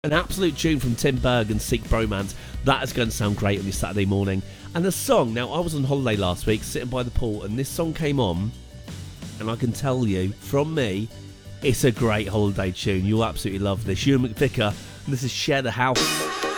An absolute tune from Tim Berg and Seek Bromance. That is going to sound great on your Saturday morning. And the song, now I was on holiday last week sitting by the pool and this song came on, and I can tell you, from me, it's a great holiday tune. You'll absolutely love this. Ewan McVicker, and this is Share the House.